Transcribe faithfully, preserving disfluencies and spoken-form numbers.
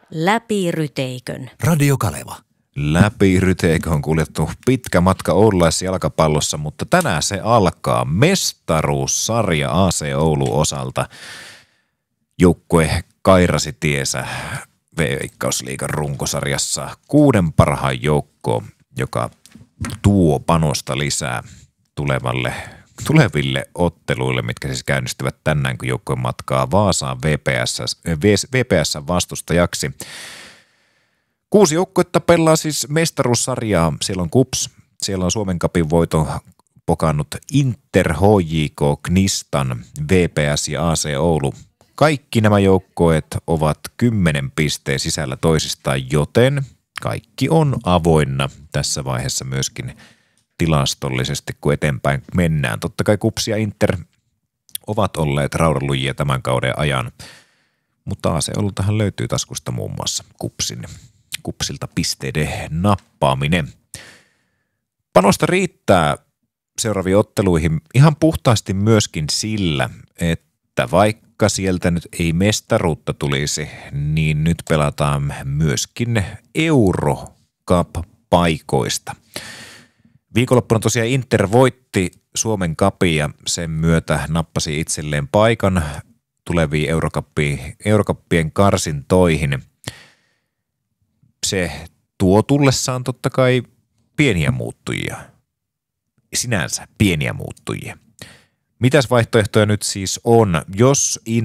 Läpi Ryteikön. Radio Kaleva. Läpi Ryteikön on kuljettu pitkä matka oululaisjalkapallossa, mutta tänään se alkaa mestaruussarja A C Oulun osalta. Joukkue kairasi tiesä Veikkausliigan runkosarjassa kuuden parhaan joukkoon, joka tuo panosta lisää tulevalle, tuleville otteluille, mitkä siis käynnistyvät tänään, kun joukkue matkaa Vaasaan V P S, V P S vastustajaksi. Kuusi joukkuetta pelaa siis mestaruussarjaa. Siellä on KuPS, siellä on Suomen Cupin voiton pokannut Inter, H J K, Knistan, V P S ja A C Oulu. Kaikki nämä joukkueet ovat kymmenen pisteen sisällä toisistaan, joten kaikki on avoinna tässä vaiheessa myöskin tilastollisesti, kun eteenpäin mennään. Totta kai KuPS ja Inter ovat olleet raudanlujia tämän kauden ajan, mutta A C Oulultahan löytyy taskusta muun muassa KuPSin. KuPSilta pisteiden nappaaminen. Panosta riittää seuraaviin otteluihin ihan puhtaasti myöskin sillä, että vaikka sieltä nyt ei mestaruutta tulisi, niin nyt pelataan myöskin Eurocup-paikoista. Viikonloppuna tosiaan Inter voitti Suomen Cupin ja sen myötä nappasi itselleen paikan tuleviin Eurocuppien karsintoihin. Se tuo tullessaan totta kai pieniä muuttujia. Sinänsä pieniä muuttujia. Mitäs vaihtoehtoja nyt siis on, jos